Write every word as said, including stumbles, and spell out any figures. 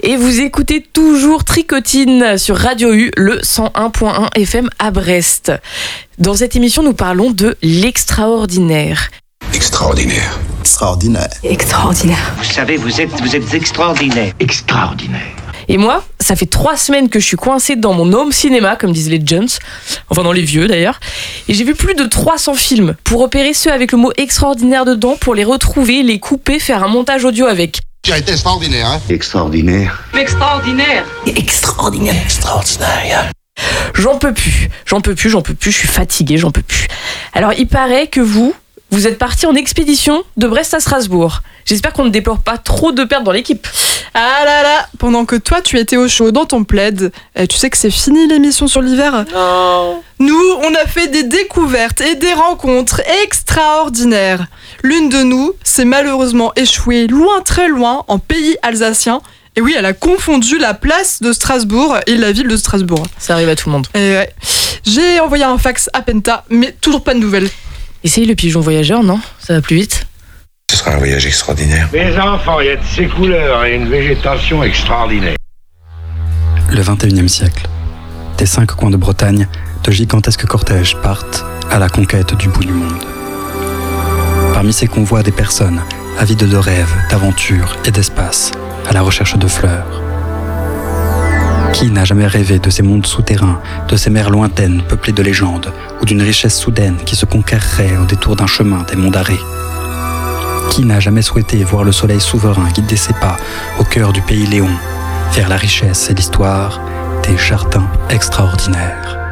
Et vous écoutez toujours Tricotine sur Radio U, le cent un point un F M à Brest. Dans cette émission, nous parlons de l'extraordinaire. Extraordinaire. Extraordinaire. Extraordinaire. Vous savez, vous êtes, vous êtes extraordinaire. Extraordinaire. Et moi, ça fait trois semaines que je suis coincée dans mon home cinéma, comme disent les Jones, enfin dans les vieux d'ailleurs, et j'ai vu plus de trois cents films pour repérer ceux avec le mot extraordinaire dedans, pour les retrouver, les couper, faire un montage audio avec. Tu as été extraordinaire, hein? Extraordinaire. Extraordinaire. Extraordinaire. Extraordinaire. J'en peux plus, j'en peux plus, j'en peux plus, je suis fatiguée, j'en peux plus. Alors il paraît que vous, vous êtes partis en expédition de Brest à Strasbourg. J'espère qu'on ne déplore pas trop de pertes dans l'équipe. Ah là là, pendant que toi tu étais au chaud dans ton plaid, eh, tu sais que c'est fini l'émission sur l'hiver? Non. Nous, on a fait des découvertes et des rencontres extraordinaires. L'une de nous s'est malheureusement échouée loin, très loin, en pays alsacien. Et oui, elle a confondu la place de Strasbourg et la ville de Strasbourg. Ça arrive à tout le monde. Et ouais. J'ai envoyé un fax à Penta, mais toujours pas de nouvelles. Essayez le pigeon voyageur, non? Ça va plus vite. Ce sera un voyage extraordinaire. Mes enfants, il y a de ces couleurs et une végétation extraordinaire. Le vingt et unième siècle. Des cinq coins de Bretagne, de gigantesques cortèges partent à la conquête du bout du monde. Parmi ces convois, des personnes avides de rêves, d'aventures et d'espace, à la recherche de fleurs. Qui n'a jamais rêvé de ces mondes souterrains, de ces mers lointaines peuplées de légendes, ou d'une richesse soudaine qui se conquerrait au détour d'un chemin des monts d'arrêt? Qui n'a jamais souhaité voir le soleil souverain guider ses pas au cœur du pays Léon, vers la richesse et l'histoire des jardins extraordinaires?